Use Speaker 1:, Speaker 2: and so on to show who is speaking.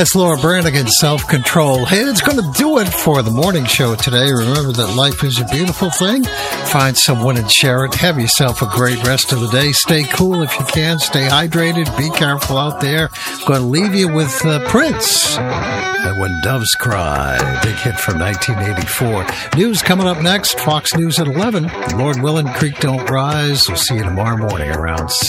Speaker 1: That's Laura Branigan, Self-Control. Hey, it's going to do it for the morning show today. Remember that life is a beautiful thing. Find someone and share it. Have yourself a great rest of the day. Stay cool if you can. Stay hydrated. Be careful out there. I'm going to leave you with Prince. And When Doves Cry, big hit from 1984. News coming up next. Fox News at 11. Lord willing, creek don't rise. We'll see you tomorrow morning around